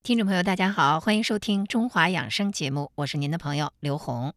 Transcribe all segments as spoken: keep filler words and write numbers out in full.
听众朋友，大家好，欢迎收听中华养生节目，我是您的朋友刘红。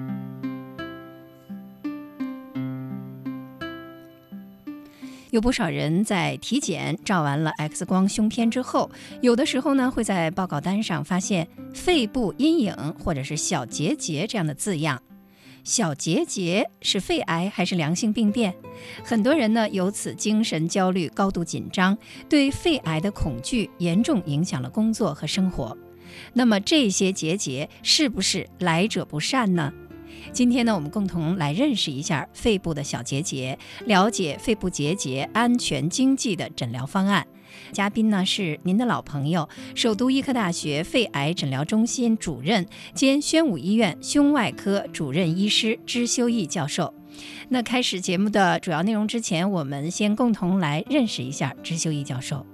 有不少人在体检照完了 X 光胸片之后，有的时候呢会在报告单上发现肺部阴影或者是小结节这样的字样。小结节是肺癌还是良性病变？很多人呢由此精神焦虑、高度紧张，对肺癌的恐惧严重影响了工作和生活。那么这些结节是不是来者不善呢？今天呢，我们共同来认识一下肺部的小结节，了解肺部结节安全经济的诊疗方案。嘉宾呢是您的老朋友，首都医科大学肺癌诊疗中心主任兼宣武医院胸外科主任医师支修义教授。那开始节目的主要内容之前，我们先共同来认识一下支修义教授。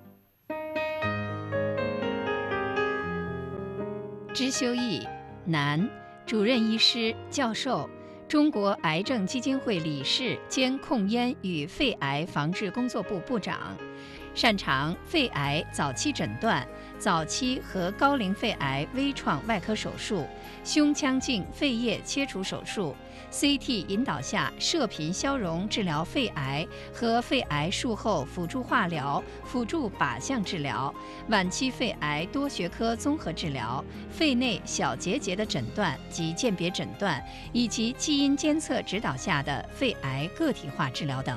支修义，男，主任医师、教授，中国癌症基金会理事兼控烟与肺癌防治工作部部长，擅长肺癌早期诊断、早期和高龄肺癌微创外科手术、胸腔镜肺叶切除手术、C T 引导下射频消融治疗肺癌和肺癌术后辅助化疗、辅助靶向治疗、晚期肺癌多学科综合治疗、肺内小结节的诊断及鉴别诊断，以及基因监测指导下的肺癌个体化治疗等。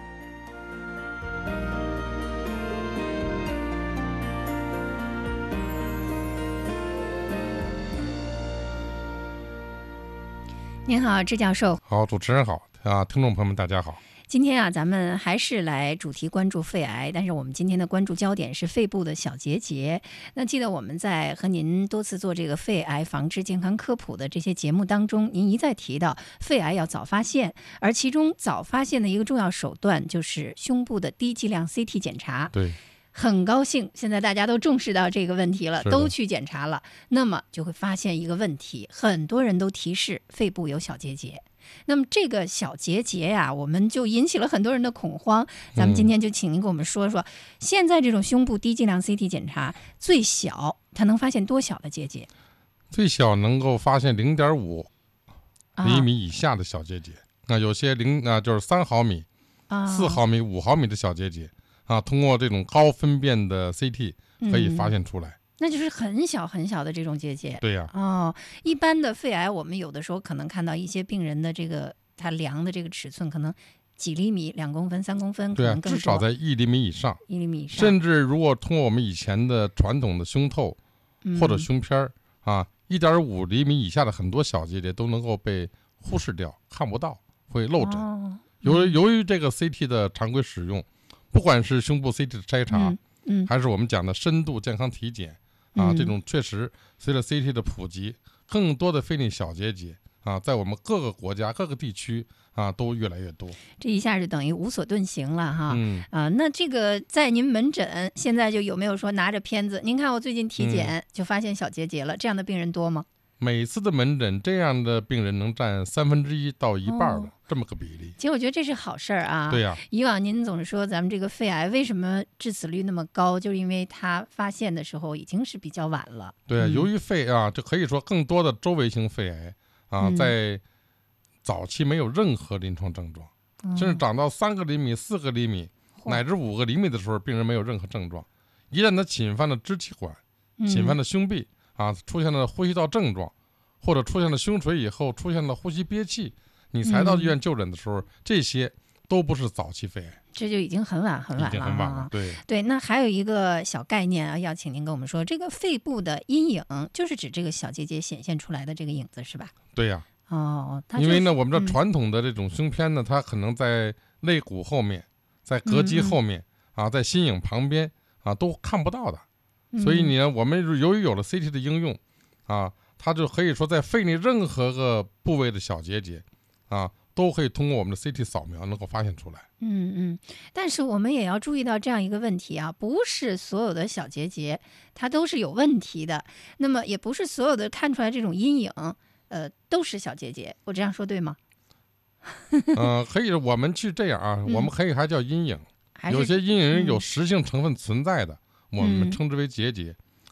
您好，支教授。 好，主持人好啊，听众朋友们大家好。 今天啊，咱们还是来主题关注肺癌，但是我们今天的关注焦点是肺部的小结节。那记得我们在和您多次做这个肺癌防治健康科普的这些节目当中，您一再提到肺癌要早发现，而其中早发现的一个重要手段就是胸部的低剂量 C T 检查。 对， 很高兴现在大家都重视到这个问题了，都去检查了，那么就会发现一个问题，很多人都提示肺部有小结节。那么这个小结节呀、啊，我们就引起了很多人的恐慌。咱们今天就请您跟我们说说，嗯、现在这种胸部低剂量 C T 检查最小它能发现多小的结节？ 最小能够发现 零点五 厘米以下的小结节。那、啊、有些零啊就是三毫米、四、啊、毫米、五毫米的小结节啊，通过这种高分辨的 C T 可以发现出来。嗯， 那就是很小很小的这种结节。 对呀、 啊。哦，一般的肺癌，我们有的时候可能看到一些病人的这个他量的这个尺寸可能几厘米、两公分、三公分， 对啊，至少在一厘米以上。 一厘米以上。 甚至如果通过我们以前的传统的胸透或者胸片、嗯、啊，一点五厘米以下的很多小结节都能够被忽视掉，看不到，会漏诊。哦、由于由于这个 C T 的常规使用，不管是胸部 C T 的筛查。嗯嗯，还是我们讲的深度健康体检啊，嗯、这种确实随着 C T 的普及，更多的肺内小结节啊，在我们各个国家、各个地区啊，都越来越多。 这一下就等于无所遁形了哈。 嗯啊，那这个在您门诊现在就有没有说拿着片子？您看我最近体检就发现小结节了，嗯、这样的病人多吗？ 每次的门诊，这样的病人能占三分之一到一半的、哦、这么个比例。 其实我觉得这是好事儿啊。 对呀、啊。 以往您总是说咱们这个肺癌为什么致死率那么高，就是因为它发现的时候已经是比较晚了。 对、啊嗯， 由于肺啊，就可以说更多的周围型肺癌啊， 嗯、 在早期没有任何临床症状，嗯、甚至长到三个厘米、四个厘米、哦、乃至五个厘米的时候，病人没有任何症状。一旦它侵犯了支气管、 嗯、 侵犯了胸壁。啊，出现了呼吸道症状，或者出现了胸垂以后出现了呼吸憋气，你才到医院就诊的时候，嗯、这些都不是早期肺癌， 这就已经很晚很晚了。 已经很晚了。对对，那还有一个小概念啊，要请您跟我们说，这个肺部的阴影就是指这个小结节显现出来的这个影子，是吧？ 对呀、 啊。哦， 因为呢，我们这传统的这种胸片呢，嗯、它可能在肋骨后面，在膈肌后面、嗯、啊，在心影旁边啊，都看不到的。所以呢，我们由于有了 C T 的应用，啊，它就可以说在肺内任何个部位的小结节，啊，都可以通过我们的 C T 扫描能够发现出来。 嗯嗯，但是我们也要注意到这样一个问题啊，不是所有的小结节它都是有问题的，那么也不是所有的看出来这种阴影，呃，都是小结节。我这样说对吗？ 呃，可以，我们去这样啊，嗯、我们可以还叫阴影，有些阴影有实性成分存在的。嗯我们称之为结节，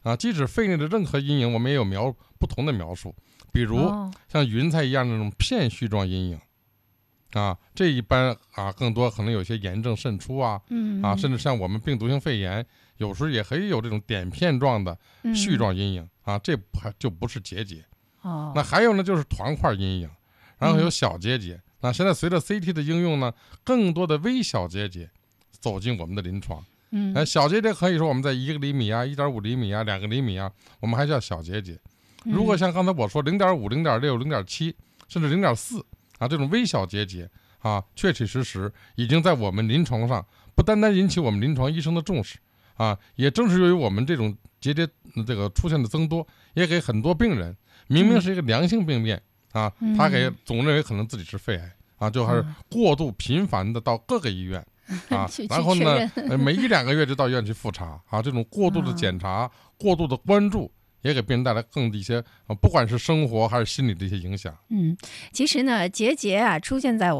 啊，即使肺内的任何阴影，我们也有描不同的描述，比如像云彩一样的那种片絮状阴影。啊，这一般啊，更多可能有些炎症渗出啊， 嗯啊，甚至像我们病毒性肺炎，有时候也会有这种点片状的絮状阴影、嗯、啊，这还就不是结节。 哦， 那还有呢，就是团块阴影，然后有小结节。嗯、那现在随着 C T 的应用呢，更多的微小结节走进我们的临床。 嗯， 呃、小结节可以说我们在一个厘米啊、一点五厘米啊、两个厘米啊，我们还叫小结节。如果像刚才我说零点五、零点六、零点七，甚至零点四。啊，这种微小结节啊，确确实实已经在我们临床上不单单引起我们临床医生的重视啊，也正是由于我们这种结节这个出现的增多，也给很多病人明明是一个良性病变、嗯、啊，他给总认为可能自己是肺癌啊，就还是过度频繁的到各个医院、嗯、啊，然后呢，每一两个月就到医院去复查啊，这种过度的检查、过度的关注。也给病人带来更的一些，不管是生活还是心理的一些影响。 嗯，其实呢，结节啊出现在我